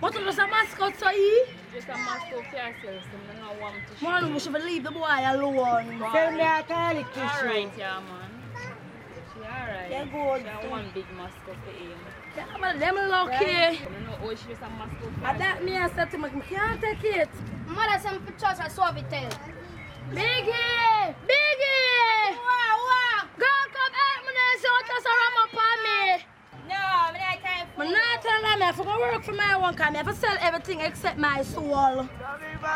What is a mascot, so he? Just a Moscow for yourself, so I don't want to Man, we should leave the boy alone. Tell me I call it Alright, yeah, man. She alright. Yeah, good. She one big Moscow for him. Yeah, but them lucky. I don't know how she just a Moscow for I that me I said to him, I can't take it. Mother sent me pictures of Suavitel. Biggie! Biggie! Wow. Go come help me now, so just a ram up on me. No, I ain't time for I'm not telling them I have to go work for my one, because I have to sell everything except my soul.